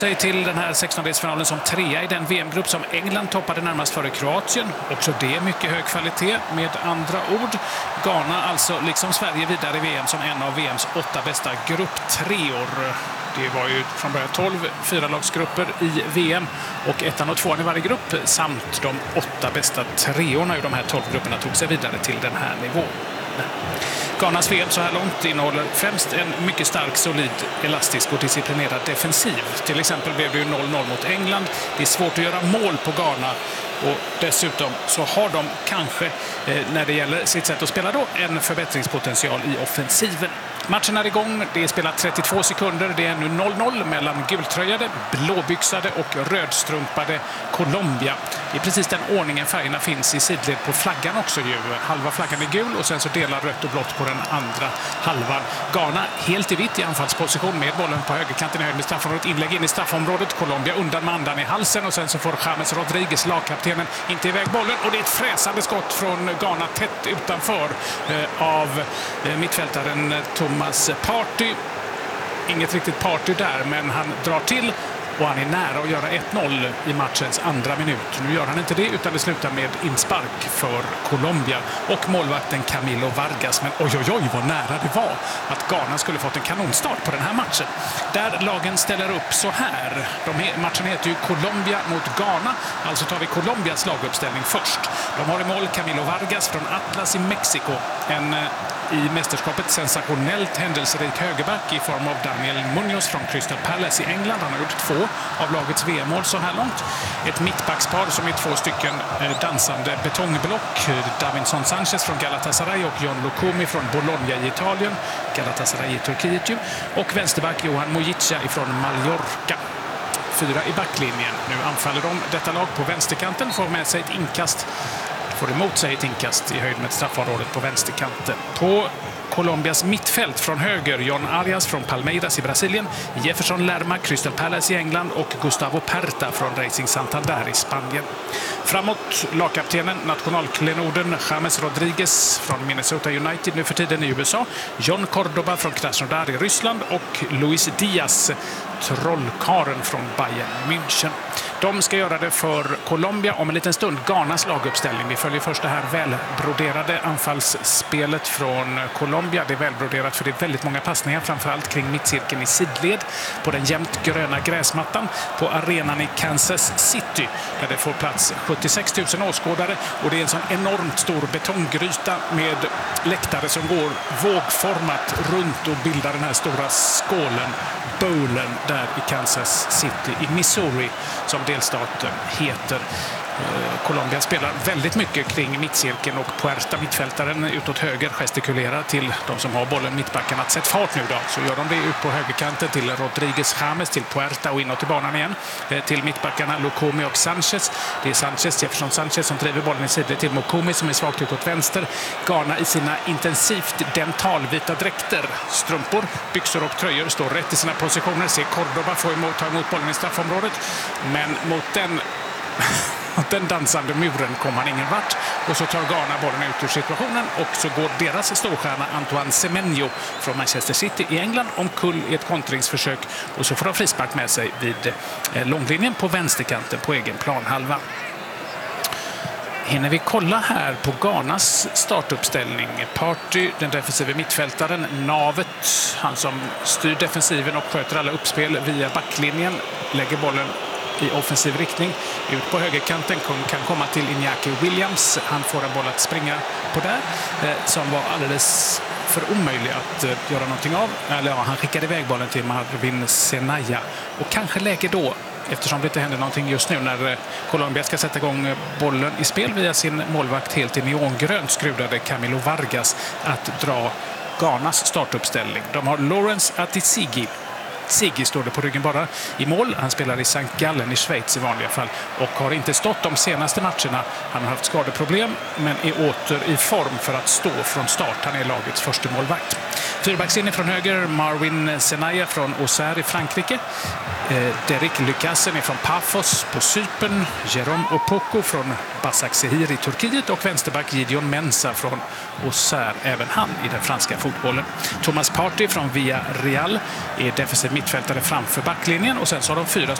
sig till den här 16-delsfinalen som trea i den VM-grupp som England toppade närmast före Kroatien. Också det är mycket hög kvalitet. Med andra ord, Ghana alltså liksom Sverige vidare i VM som en av VMs 8 bästa grupptreor. Det var ju från början 12 4-lagsgrupper i VM och 1 och 2 i varje grupp samt de 8 bästa treorna i de här 12 grupperna tog sig vidare till den här nivån. Ghanas VM så här långt innehåller främst en mycket stark, solid, elastisk och disciplinerad defensiv. Till exempel blev det ju 0-0 mot England. Det är svårt att göra mål på Ghana och dessutom så har de kanske, när det gäller sitt sätt att spela då, en förbättringspotential i offensiven. Matchen är igång, det är spelat 32 sekunder, det är nu 0-0 mellan gultröjade, blåbyxade och rödstrumpade Colombia. Det är precis den ordningen färgerna finns i sidled på flaggan också ju. Halva flaggan är gul och sen så delar rött och blått på den andra halvan. Ghana helt i vitt i anfallsposition med bollen på högerkanten i höjd med straffområdet. Inlägg in i straffområdet, Colombia undan med andan i halsen och sen så får James Rodriguez, lagkaptenen, inte iväg bollen. Och det är ett fräsande skott från Ghana tätt utanför av mittfältaren Thomas Partey. Inget riktigt party där, men han drar till och han är nära att göra 1-0 i matchens andra minut. Nu gör han inte det utan det slutar med inspark för Colombia och målvakten Camilo Vargas. Men oj vad nära det var att Ghana skulle fått en kanonstart på den här matchen. Där lagen ställer upp så här. Matchen heter ju Colombia mot Ghana. Alltså tar vi Colombias laguppställning först. De har i mål Camilo Vargas från Atlas i Mexiko. En i mästerskapet sensationellt händelserik högerback i form av Daniel Munoz från Crystal Palace i England. Han har gjort 2 av lagets VM-mål så här långt. Ett mittbackspar som är 2 stycken dansande betongblock. Davinson Sanchez från Galatasaray och John Lukumi från Bologna i Italien. Galatasaray i Turkiet ju. Och vänsterback Johan Mojica från Mallorca. 4 i backlinjen. Nu anfaller de detta lag på vänsterkanten. Får med sig ett inkast. Får emot sig ett inkast i höjd med straffområdet på vänsterkanten. På Colombias mittfält från höger John Arias från Palmeiras i Brasilien, Jefferson Lerma, Crystal Palace i England och Gustavo Perta från Racing Santander i Spanien. Framåt lagkaptenen, nationalklenoden James Rodriguez från Minnesota United nu för tiden i USA, John Cordoba från Krasnodar i Ryssland och Luis Diaz, trollkaren från Bayern München. De ska göra det för Colombia om en liten stund. Ghanas laguppställning. Vi följer först det här välbroderade anfallsspelet från Colombia. Det är välbroderat för det är väldigt många passningar, framförallt kring mittcirkeln i sidled på den jämnt gröna gräsmattan på arenan i Kansas City där det får plats 76 000 åskådare och det är en sån enormt stor betonggryta med läktare som går vågformat runt och bildar den här stora skålen, bowlen där i Kansas City i Missouri som delstaten heter. Colombia spelar väldigt mycket kring mittcirkeln och Puerta, mittfältaren utåt höger, gestikulerar till de som har bollen, mittbacken, att sätta fart nu då. Så gör de det ut på högerkanten till Rodriguez, James, till Puerta och inåt i banan igen. Till mittbackarna Lukumi och Sanchez. Det är Sanchez, Jefferson Sanchez som driver bollen i sidled till Lukumi som är svagt utåt vänster. Ghana i sina intensivt dentalvita dräkter, strumpor, byxor och tröjor står rätt i sina positioner. Ser Cordoba ta emot bollen i straffområdet. Men mot den dansande muren kom han ingen vart och så tar Ghana bollen ut ur situationen och så går deras storstjärna Antoine Semenyo från Manchester City i England omkull i ett kontringsförsök och så får de frispark med sig vid långlinjen på vänsterkanten på egen planhalva. Hinner vi kolla här på Ghanas startuppställning. Partey, den defensiva mittfältaren, navet, han som styr defensiven och sköter alla uppspel via backlinjen, lägger bollen i offensiv riktning. Ut på högerkanten kan komma till Iñaki Williams. Han får en boll att springa på där som var alldeles för omöjlig att göra någonting av. Eller ja, han skickade iväg bollen till Marvin Senaya. Och kanske läge då, eftersom det inte händer någonting just nu när Colombia ska sätta igång bollen i spel via sin målvakt helt i neongrönt skrudade Camilo Vargas, att dra Ghanas startuppställning. De har Lawrence Atizigi. Siggy står det på ryggen bara i mål. Han spelar i St. Gallen i Schweiz i vanliga fall och har inte stått de senaste matcherna. Han har haft skadeproblem men är åter i form för att stå från start. Han är lagets första målvakt. Fyrbacksinne från höger, Marvin Senaya från Auxerre i Frankrike. Derek Lucassen från Paphos på Cypern. Jerome Opoku från Basaksehir i Turkiet och vänsterback Gideon Mensah från Auxerre, även han i den franska fotbollen. Thomas Partey från Villarreal är defensiv mittfältare framför backlinjen och sen så har de 4